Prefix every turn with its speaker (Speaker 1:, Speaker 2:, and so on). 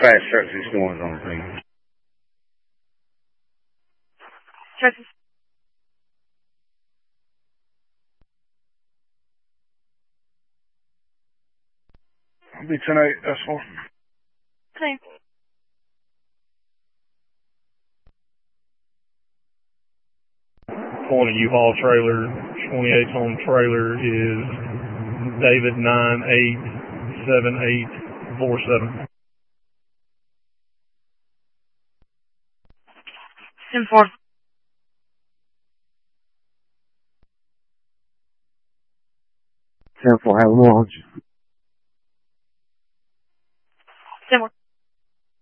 Speaker 1: fast trucks and storms on the thing.
Speaker 2: Check.
Speaker 3: I'll be 10-8, S4.
Speaker 2: Okay.
Speaker 4: Point of U-Haul trailer, 28 home trailer is David 987847.
Speaker 2: 10-4.
Speaker 5: 10-4, have a launch.